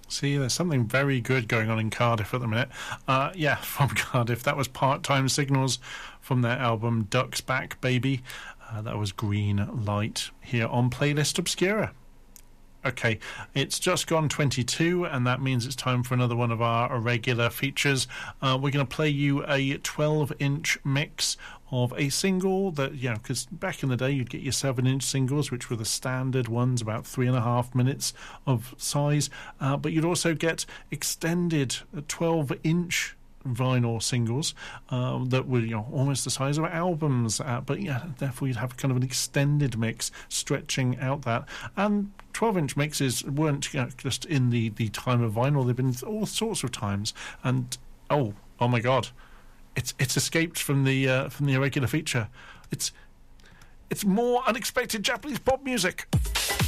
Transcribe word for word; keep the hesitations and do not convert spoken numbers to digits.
See, there's something very good going on in Cardiff at the minute. Uh, yeah, from Cardiff. That was Part-Time Signals from their album Ducks Back Baby. Uh, that was Green Light here on Playlist Obscura. Okay, it's just gone twenty-two, and that means it's time for another one of our regular features. Uh, we're going to play you a twelve-inch mix of a single that, you know, because back in the day you'd get your seven-inch singles, which were the standard ones, about three and a half minutes of size, uh, but you'd also get extended twelve-inch vinyl singles um, that were, you know, almost the size of albums, uh, but yeah, therefore you'd have kind of an extended mix stretching out that. And twelve-inch mixes weren't, you know, just in the, the time of vinyl; they've been all sorts of times. And oh, oh my God, it's it's escaped from the uh, from the irregular feature. It's it's more unexpected Japanese pop music.